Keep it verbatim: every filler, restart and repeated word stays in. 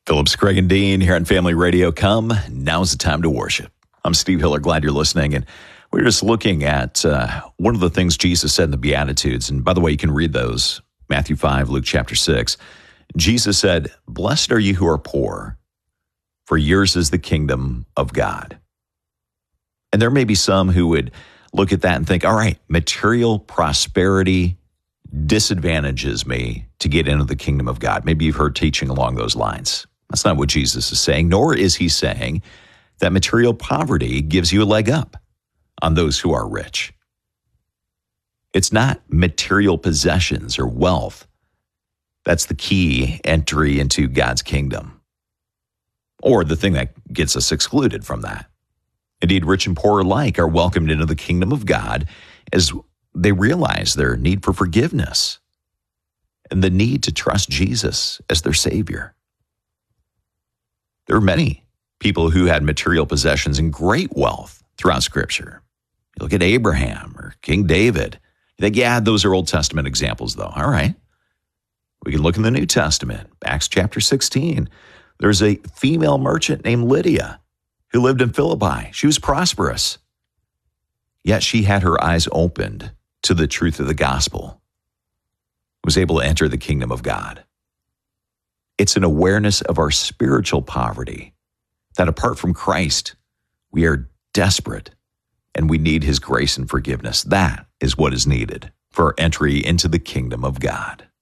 Phillips, Craig, and Dean here on Family Radio. Come, now's the time to worship. I'm Steve Hiller. Glad you're listening. And we're just looking at uh, one of the things Jesus said in the Beatitudes. And by the way, you can read those, Matthew five, Luke chapter six. Jesus said, "Blessed are you who are poor, for yours is the kingdom of God." And there may be some who would look at that and think, all right, material prosperity disadvantages me to get into the kingdom of God. Maybe you've heard teaching along those lines. That's not what Jesus is saying, nor is he saying that material poverty gives you a leg up on those who are rich. It's not material possessions or wealth that's the key entry into God's kingdom, or the thing that gets us excluded from that. Indeed, rich and poor alike are welcomed into the kingdom of God as they realize their need for forgiveness and the need to trust Jesus as their Savior. There are many people who had material possessions and great wealth throughout Scripture. You look at Abraham or King David. You think, yeah, those are Old Testament examples, though. All right. We can look in the New Testament, Acts chapter sixteen. There's a female merchant named Lydia who lived in Philippi. She was prosperous, yet she had her eyes opened to the truth of the gospel, was able to enter the kingdom of God. It's an awareness of our spiritual poverty, that apart from Christ, we are desperate and we need his grace and forgiveness. That is what is needed for our entry into the kingdom of God.